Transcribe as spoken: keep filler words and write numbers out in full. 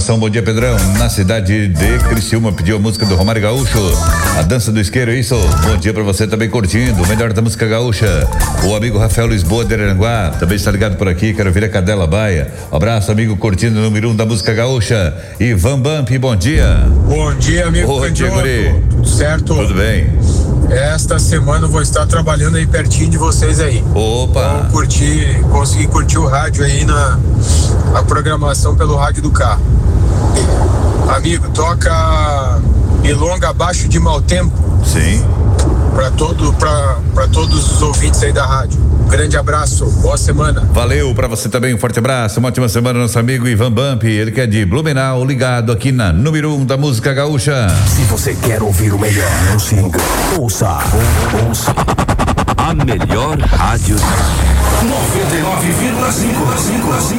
programação. Bom dia, Pedrão. Na cidade de Criciúma, pediu a música do Romário Gaúcho, a dança do isqueiro, é isso? Bom dia pra você também curtindo o melhor da música gaúcha. O amigo Rafael Lisboa de Aranguá também está ligado por aqui, quero ver a Cadela Baia. Um abraço, amigo, curtindo o número um da música gaúcha. Ivan Bump, bom dia. Bom dia, amigo. Bom dia, guri. Tudo certo? Tudo bem. Esta semana eu vou estar trabalhando aí pertinho de vocês aí. Opa! Vou curtir, conseguir curtir o rádio aí na a programação pelo rádio do carro. Amigo, toca Milonga Abaixo de Mau Tempo. Sim. Para todo, pra, pra todos os ouvintes aí da rádio. Grande abraço, boa semana. Valeu, pra você também, um forte abraço, uma ótima semana, nosso amigo Ivan Bump, ele que é de Blumenau, ligado aqui na número um da música gaúcha. Se você quer ouvir o melhor, não se engane. Ouça, ouça a melhor rádio. noventa e nove vírgula cinco.